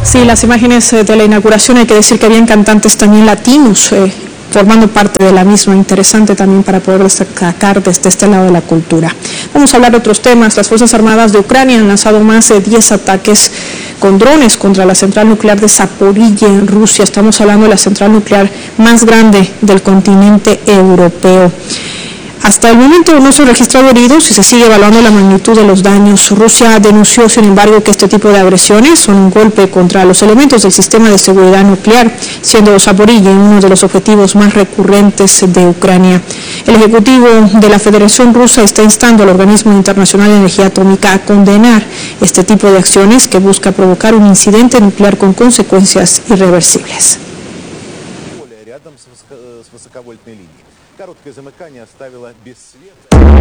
Sí, las imágenes de la inauguración, hay que decir que habían cantantes también latinos formando parte de la misma, interesante también para poder destacar desde este lado de la cultura. Vamos a hablar de otros temas. Las Fuerzas Armadas de Ucrania han lanzado más de 10 ataques con drones contra la central nuclear de Zaporilla en Rusia. Estamos hablando de la central nuclear más grande del continente europeo. Hasta el momento no se han registrado heridos y se sigue evaluando la magnitud de los daños. Rusia denunció, sin embargo, que este tipo de agresiones son un golpe contra los elementos del sistema de seguridad nuclear, siendo Zaporilla uno de los objetivos más recurrentes de Ucrania. El Ejecutivo de la Federación Rusa está instando al Organismo Internacional de Energía Atómica a condenar este tipo de acciones que busca provocar un incidente nuclear con consecuencias irreversibles. Короткое замыкание оставило без света.